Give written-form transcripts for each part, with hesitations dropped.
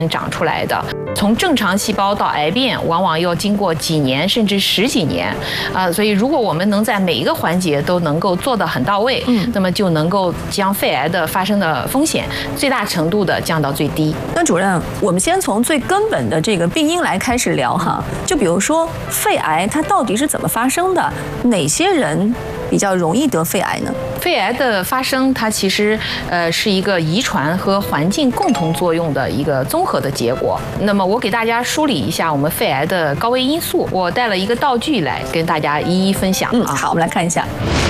长出来的。从正常细胞到癌变，往往要经过几年甚至10几年，所以如果我们能在每一个环节都能够做得很到位，那么就能够将肺癌的发生的风险最大程度的降到最低。 那主任，我们先从最根本的这个病因来开始聊哈，就比如说肺癌它到底是怎么发生的？哪些人比较容易得肺癌呢？ 肺癌的发生，它其实是一个遗传和环境共同作用的一个综合的结果。那么我给大家梳理一下我们肺癌的高危因素，我带了一个道具来跟大家一一分享。 好，我们来看一下。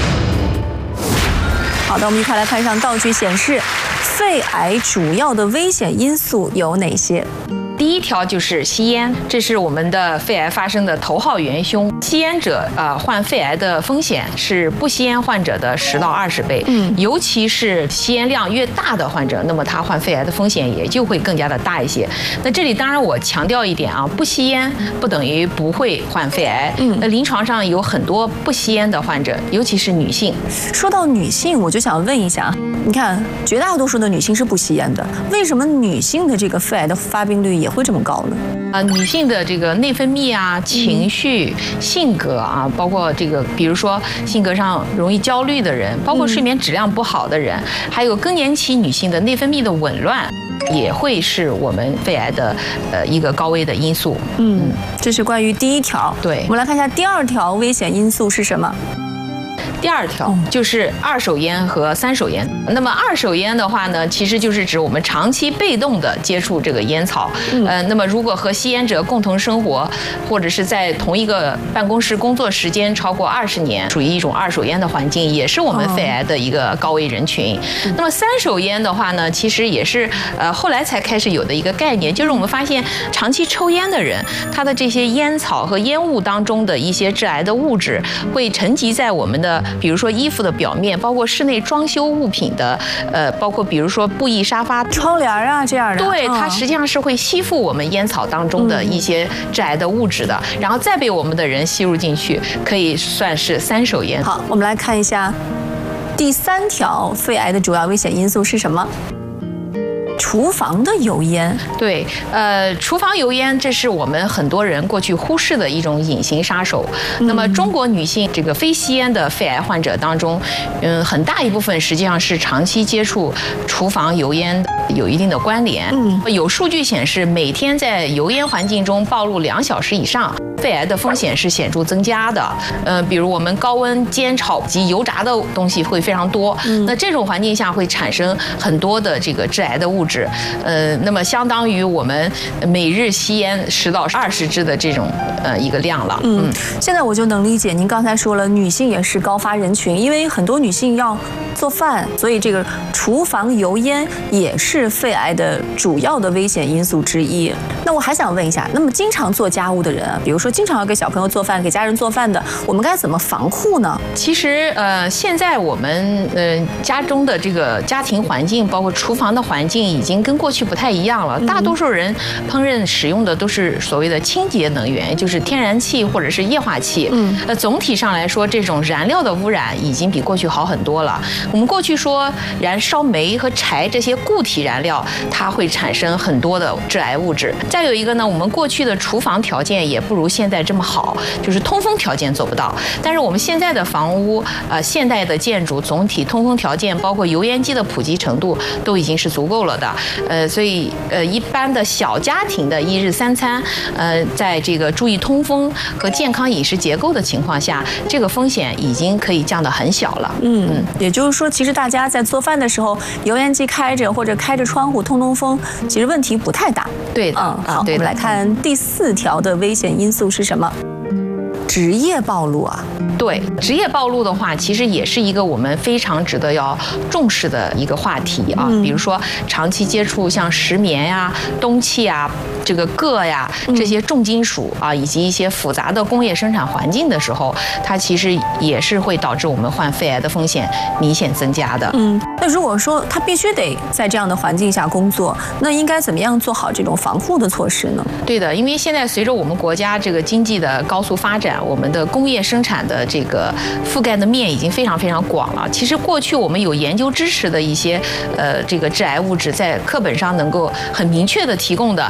好的，我们一块来看上道具显示，肺癌主要的危险因素有哪些？ 第一条就是吸烟，这是我们的肺癌发生的头号元凶。吸烟者患肺癌的风险是不吸烟患者的10到20倍。尤其是吸烟量越大的患者，那么他患肺癌的风险也就会更加的大一些。那这里当然我强调一点啊，不吸烟不等于不会患肺癌。那临床上有很多不吸烟的患者，尤其是女性。 说到女性，我就想问一下，你看绝大多数的女性是不吸烟的，为什么女性的这个肺癌的发病率也会这么高呢？ 女性的这个内分泌啊、情绪、性格啊，包括这个，比如说性格上容易焦虑的人，包括睡眠质量不好的人，还有更年期女性的内分泌的紊乱，也会是我们肺癌的一个高危的因素。 这是关于第一条。 对， 我们来看一下第二条危险因素是什么？ 第二条就是2手烟和3手烟。那么2手烟的话呢，其实就是指我们长期被动的接触这个烟草。那么如果和吸烟者共同生活，或者是在同一个办公室工作时间超过20年，属于一种2手烟的环境，也是我们肺癌的一个高危人群。那么3手烟的话呢，其实也是后来才开始有的一个概念，就是我们发现长期抽烟的人，他的这些烟草和烟雾当中的一些致癌的物质会沉积在我们的，比如说衣服的表面，包括室内装修物品的，包括比如说布艺沙发、 窗帘啊这样的。 对，它实际上是会吸附我们烟草当中的一些致癌的物质的，然后再被我们的人吸入进去，可以算是3手烟。 好，我们来看一下第3条肺癌的主要危险因素是什么？厨房的油烟。对，厨房油烟，这是我们很多人过去忽视的一种隐形杀手。那么中国女性这个非吸烟的肺癌患者当中，很大一部分实际上是长期接触厨房油烟有一定的关联。有数据显示，每天在油烟环境中暴露2小时以上，肺癌的风险是显著增加的。比如我们高温煎炒及油炸的东西会非常多，那这种环境下会产生很多的这个致癌的物质。那么相当于我们每日吸烟10到20支的这种一个量了。现在我就能理解您刚才说了，女性也是高发人群，因为很多女性要做饭，所以这个厨房油烟也是肺癌的主要的危险因素之一。那我还想问一下，那么经常做家务的人啊，比如说经常要给小朋友做饭、给家人做饭的，我们该怎么防护呢？其实现在我们家中的这个家庭环境，包括厨房的环境，已经跟过去不太一样了。大多数人烹饪使用的都是所谓的清洁能源，就是天然气或者是液化气。总体上来说，这种燃料的污染已经比过去好很多了。我们过去说燃烧煤和柴这些固体燃料，它会产生很多的致癌物质。再有一个呢，我们过去的厨房条件也不如现在这么好，就是通风条件做不到。但是我们现在的房屋，现代的建筑总体通风条件，包括油烟机的普及程度，都已经是足够了的。所以一般的小家庭的1日3餐，在这个注意通风和健康饮食结构的情况下，这个风险已经可以降得很小了。也就是说，其实大家在做饭的时候，油烟机开着或者开着窗户通通风，其实问题不太大。对的。好，我们来看第4条的危险因素是什么？职业暴露啊。对，职业暴露的话，其实也是一个我们非常值得要重视的一个话题啊。比如说长期接触像石棉呀、氡气啊、这个铬呀这些重金属啊，以及一些复杂的工业生产环境的时候，它其实也是会导致我们患肺癌的风险明显增加的。那如果说他必须得在这样的环境下工作，那应该怎么样做好这种防护的措施呢？对的，因为现在随着我们国家这个经济的高速发展我们的工业生产的这个覆盖的面已经非常非常广了。其实过去我们有研究支持的一些这个致癌物质，在课本上能够很明确的提供的